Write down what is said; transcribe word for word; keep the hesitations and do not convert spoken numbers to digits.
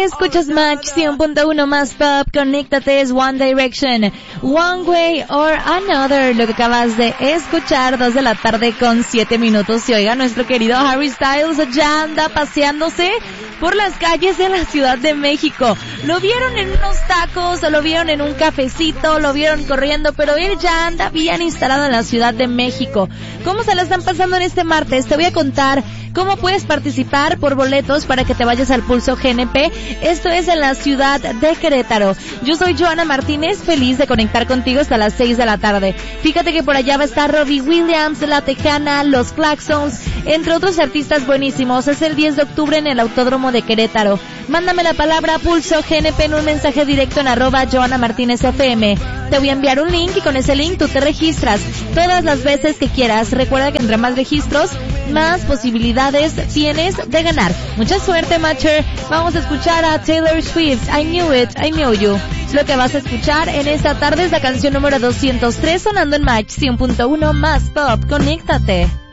Escuchas Match cien punto uno más pop, conéctate, es One Direction, One Way or Another, lo que acabas de escuchar, dos de la tarde con siete minutos. Y oiga, nuestro querido Harry Styles ya anda paseándose por las calles de la Ciudad de México. Lo vieron en unos tacos, o lo vieron en un cafecito, lo vieron corriendo, pero él ya anda bien instalado en la Ciudad de México. ¿Cómo se la están pasando en este martes? Te voy a contar cómo puedes participar por boletos para que te vayas al Pulso G N P. Esto es en la ciudad de Querétaro. Yo soy Joana Martínez, feliz de conectar contigo hasta las seis de la tarde. Fíjate que por allá va a estar Robbie Williams, La Tejana, Los Claxons, entre otros artistas buenísimos. Es el diez de octubre en el Autódromo de Querétaro. Mándame la palabra Pulso G N P en un mensaje directo en arroba Joana Martínez F M. Te voy a enviar un link y con ese link tú te registras todas las veces que quieras. Recuerda que entre más registros, más posibilidades tienes de ganar. Mucha suerte, Matcher. Vamos a escuchar a Taylor Swift, I Knew It, I Know You. Lo que vas a escuchar en esta tarde es la canción número doscientos tres sonando en Match cien punto uno más pop. Conéctate.